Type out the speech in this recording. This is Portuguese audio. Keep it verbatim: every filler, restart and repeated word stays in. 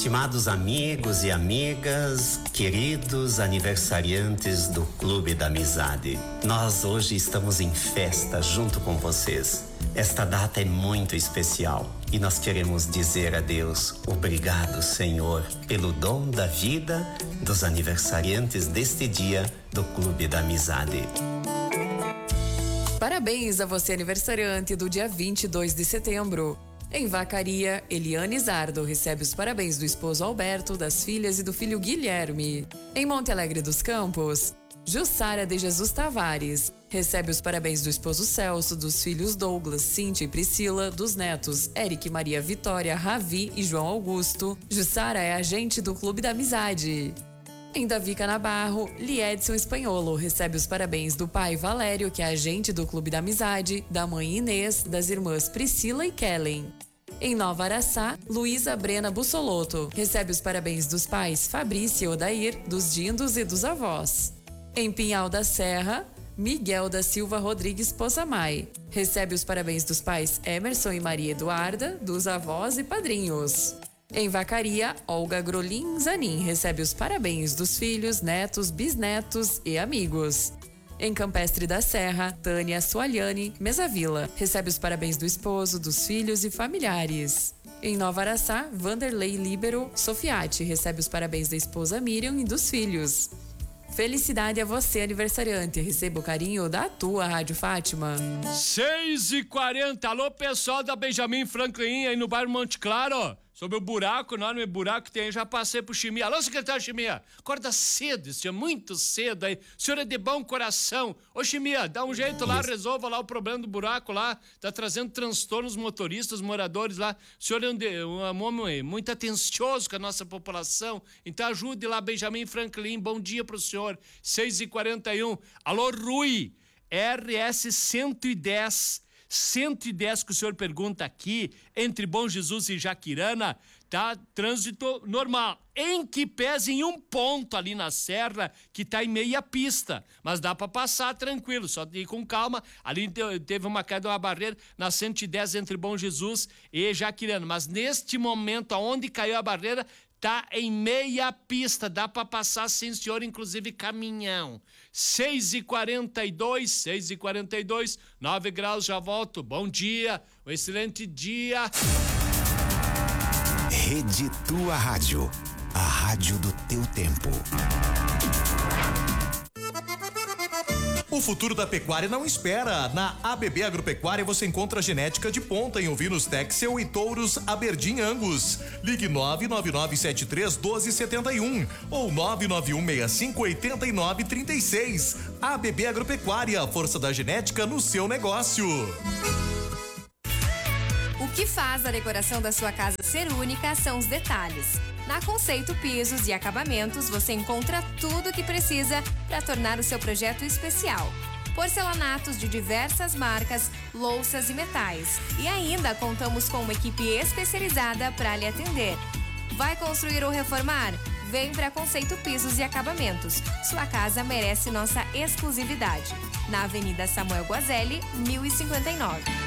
Estimados amigos e amigas, queridos aniversariantes do Clube da Amizade, nós hoje estamos em festa junto com vocês. Esta data é muito especial e nós queremos dizer a Deus obrigado, Senhor, pelo dom da vida dos aniversariantes deste dia do Clube da Amizade. Parabéns a você, aniversariante do dia vinte e dois de setembro. Em Vacaria, Eliane Zardo recebe os parabéns do esposo Alberto, das filhas e do filho Guilherme. Em Monte Alegre dos Campos, Jussara de Jesus Tavares recebe os parabéns do esposo Celso, dos filhos Douglas, Cíntia e Priscila, dos netos Eric, Maria Vitória, Ravi e João Augusto. Jussara é agente do Clube da Amizade. Em Davi Canabarro, Liedson Espanholo recebe os parabéns do pai Valério, que é agente do Clube da Amizade, da mãe Inês, das irmãs Priscila e Kellen. Em Nova Araçá, Luísa Brena Bussolotto recebe os parabéns dos pais Fabrício e Odair, dos dindos e dos avós. Em Pinhal da Serra, Miguel da Silva Rodrigues Poçamai recebe os parabéns dos pais Emerson e Maria Eduarda, dos avós e padrinhos. Em Vacaria, Olga Grolin Zanin recebe os parabéns dos filhos, netos, bisnetos e amigos. Em Campestre da Serra, Tânia Sualiani Mesavila recebe os parabéns do esposo, dos filhos e familiares. Em Nova Araçá, Vanderlei Líbero Sofiati recebe os parabéns da esposa Miriam e dos filhos. Felicidade a você, aniversariante. Receba o carinho da tua Rádio Fátima. seis e quarenta. Alô, pessoal da Benjamin Franklin aí no bairro Monte Claro. Sobre o buraco, enorme buraco que tem, já passei pro Chimia. Alô, secretário Chimia, acorda cedo, senhor, muito cedo aí. O senhor é de bom coração. Ô, Chimia, dá um jeito lá, resolva lá o problema do buraco lá. Tá trazendo transtornos motoristas, moradores lá. O senhor é um, de, um homem muito atencioso com a nossa população. Então ajude lá, Benjamin Franklin. Bom dia pro senhor. seis e quarenta e um. Alô, Rui, R S cento e dez. cento e dez que o senhor pergunta aqui, entre Bom Jesus e Jaquirana, tá trânsito normal. Em que pese em um ponto ali na serra, que tá em meia pista, mas dá para passar tranquilo, só ir com calma. Ali teve uma queda, uma barreira na cento e dez entre Bom Jesus e Jaquirana, mas neste momento, aonde caiu a barreira, tá em meia pista, dá para passar sim, senhor, inclusive caminhão. seis e quarenta e dois, seis e quarenta e dois, nove graus, já volto. Bom dia, um excelente dia. Rede Tua Rádio, a rádio do teu tempo. O futuro da pecuária não espera. Na A B B Agropecuária você encontra genética de ponta em ovinos Texel e touros Aberdeen Angus. Ligue nove nove nove sete três um dois sete um ou nove nove um seis cinco oito nove três seis. A B B Agropecuária, força da genética no seu negócio. O que faz a decoração da sua casa ser única são os detalhes. Na Conceito Pisos e Acabamentos, você encontra tudo o que precisa para tornar o seu projeto especial. Porcelanatos de diversas marcas, louças e metais. E ainda contamos com uma equipe especializada para lhe atender. Vai construir ou reformar? Vem para Conceito Pisos e Acabamentos. Sua casa merece nossa exclusividade. Na Avenida Samuel Guazelli, mil e cinquenta e nove.